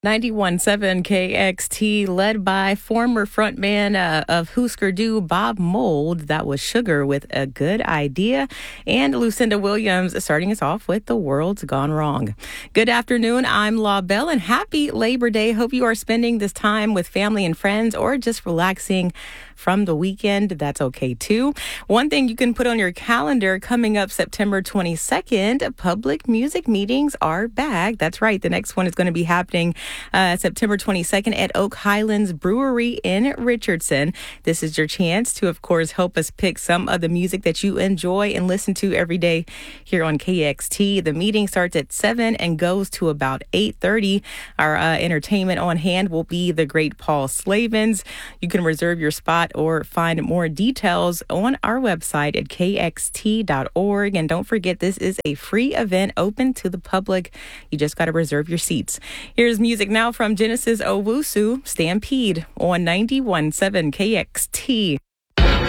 91.7 KXT, led by former frontman of Husker Du, Bob Mould. That was Sugar with A Good Idea. And Lucinda Williams starting us off with The World's Gone Wrong. Good afternoon. I'm La Belle, and happy Labor Day. Hope you are spending this time with family and friends or just relaxing from the weekend. That's okay too. One thing you can put on your calendar coming up September 22nd, public music meetings are back. That's right. The next one is going to be happening September 22nd at Oak Highlands Brewery in Richardson. This is your chance to, of course, help us pick some of the music that you enjoy and listen to every day here on KXT. The meeting starts at 7 and goes to about 8:30. Our entertainment on hand will be the great Paul Slavens. You can reserve your spot or find more details on our website at kxt.org. And don't forget, this is a free event open to the public. You just got to reserve your seats. Here's music now from Genesis Owusu, Stampede on 91.7 KXT.